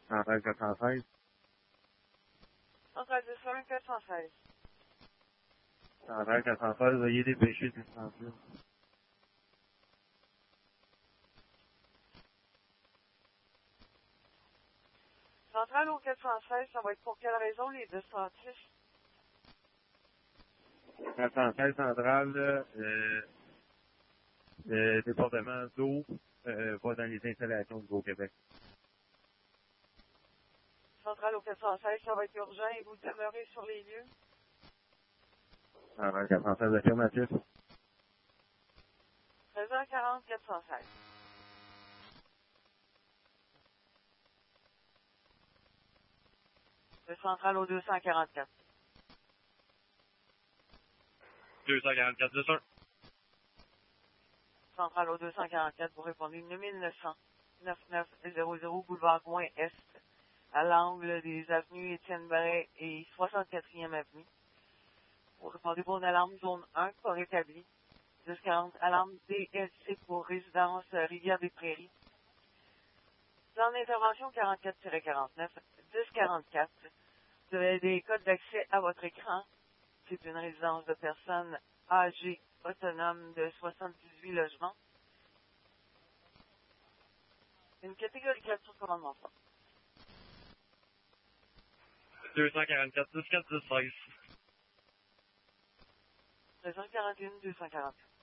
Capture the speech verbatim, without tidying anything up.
Centrale quatre cent seize. Centrale deux cent un, quatre cent seize. Centrale quatre cent seize, veuillez dépêcher cette centrale. Centrale au quatre cent seize, ça va être pour quelle raison les deux centifs? quatre cent seize centrale, euh, le département d'eau euh, va dans les installations du Beau-Québec. Centrale au quatre cent seize, ça va être urgent et vous demeurez sur les lieux? Centrale quatre cent seize affirmatif. treize heures quarante, quatre cent seize. Le central au deux cent quarante-quatre. deux cent quarante-quatre, deux cent un. Central au deux cent quarante-quatre, vous répondez neuf mille neuf cents, quatre-vingt-neuf zéro zéro boulevard Gouin Est, à l'angle des avenues Étienne Barret et soixante-quatrième avenue. Vous répondez pour une alarme zone un, pas rétablie. dix quarante, alarme D S C pour résidence euh, Rivière-des-Prairies. Plan d'intervention quarante-quatre quarante-neuf, dix quarante-quatre. Vous avez des codes d'accès à votre écran. C'est une résidence de personnes âgées autonomes de soixante-dix-huit logements. Une catégorie quatre sur commandement fort. deux cent quarante-quatre, dix quatre, dix seize. deux cent quarante et un, deux cent quarante.